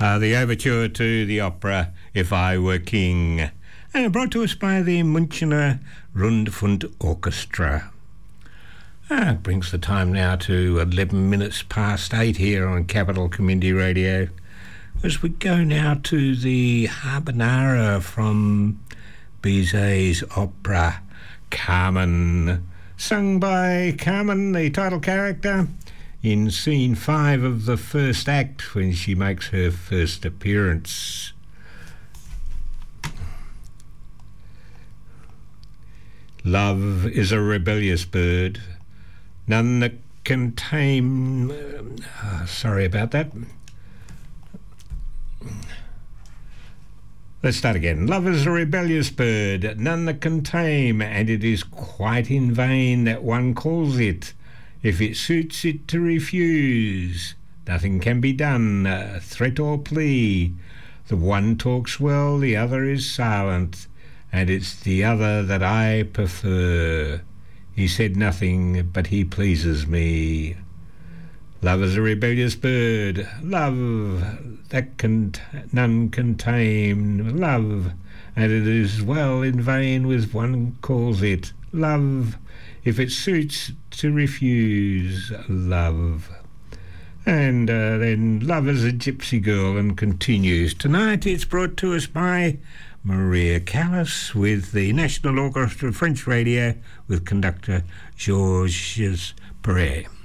The overture to the opera If I Were King, brought to us by the Münchener Rundfunk Orchestra. It brings the time now to 11 minutes past 8 here on Capital Community Radio, as we go now to the Habanera from Bizet's opera Carmen, sung by Carmen, the title character, in scene 5 of the first act when she makes her first appearance. Love is a rebellious bird, none that can tame... sorry about that. Let's start again. Love is a rebellious bird, none that can tame, and it is quite in vain that one calls it, if it suits it to refuse. Nothing can be done, threat or plea. The one talks well, the other is silent, and it's the other that I prefer. He said nothing, but he pleases me. Love is a rebellious bird, love that none can tame, love, and it is well in vain with one calls it, love, if it suits to refuse, love. And then Love is a Gypsy Girl, and continues. Tonight it's brought to us by Maria Callas with the National Orchestra French Radio with conductor Georges Perret.